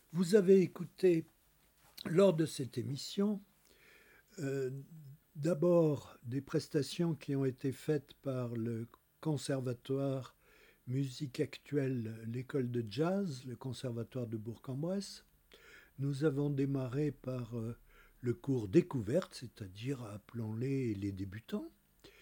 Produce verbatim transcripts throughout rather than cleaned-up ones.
Vous avez écouté, lors de cette émission, euh, d'abord des prestations qui ont été faites par le Conservatoire Musique Actuelle, l'école de jazz, le Conservatoire de Bourg-en-Bresse. Nous avons démarré par euh, le cours découverte, c'est-à-dire, appelons-les les débutants.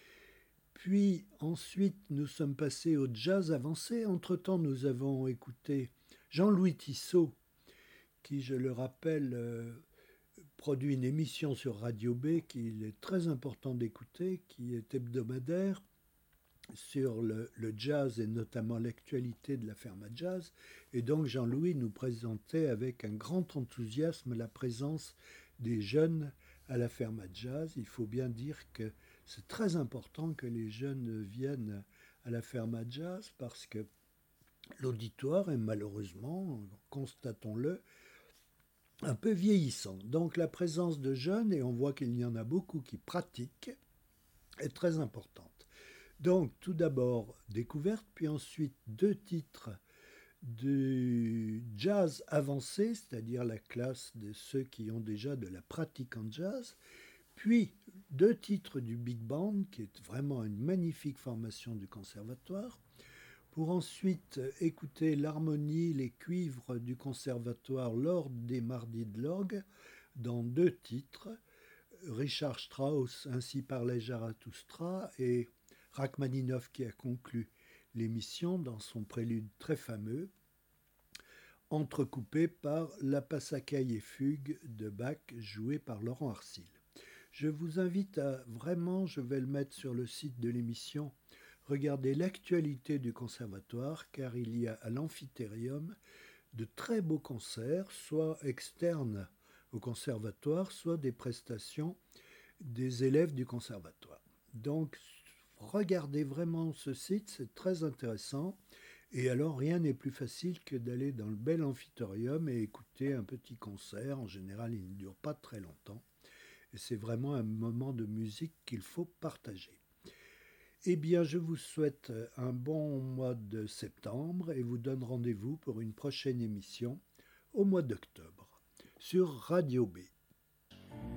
Puis ensuite, nous sommes passés au jazz avancé. Entre-temps, nous avons écouté Jean-Louis Tissot, qui, je le rappelle, euh, produit une émission sur Radio B qu'il est très important d'écouter, qui est hebdomadaire, sur le, le jazz et notamment l'actualité de la Ferma Jazz. Et donc Jean-Louis nous présentait avec un grand enthousiasme la présence des jeunes à la Ferma Jazz. Il faut bien dire que c'est très important que les jeunes viennent à la Ferma Jazz parce que l'auditoire est malheureusement, constatons-le, un peu vieillissant. Donc la présence de jeunes, et on voit qu'il y en a beaucoup qui pratiquent, est très importante. Donc tout d'abord découverte, puis ensuite deux titres du jazz avancé, c'est-à-dire la classe de ceux qui ont déjà de la pratique en jazz, puis deux titres du big band, qui est vraiment une magnifique formation du conservatoire, pour ensuite écouter l'harmonie, les cuivres du conservatoire lors des mardis de l'orgue, dans deux titres, Richard Strauss, Ainsi parlait Zarathustra, et Rachmaninov qui a conclu l'émission dans son prélude très fameux, entrecoupé par La Passacaille et Fugue de Bach, joué par Laurent Arcil. Je vous invite à vraiment, je vais le mettre sur le site de l'émission, regarder l'actualité du conservatoire, car il y a à l'amphithéâtre de très beaux concerts, soit externes au conservatoire, soit des prestations des élèves du conservatoire. Donc, regardez vraiment ce site, c'est très intéressant. Et alors, rien n'est plus facile que d'aller dans le bel amphithéâtre et écouter un petit concert. En général, il ne dure pas très longtemps. Et c'est vraiment un moment de musique qu'il faut partager. Eh bien, je vous souhaite un bon mois de septembre et vous donne rendez-vous pour une prochaine émission au mois d'octobre sur Radio B.